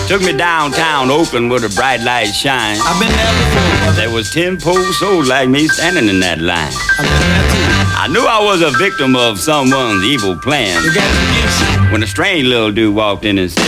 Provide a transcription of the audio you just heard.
Took me downtown Oakland where the bright lights shine. I've been there before. There was 10 poor souls like me standing in that line. I've been there too. I knew I was a victim of someone's evil plan You got to get you. when a strange little dude walked in and said,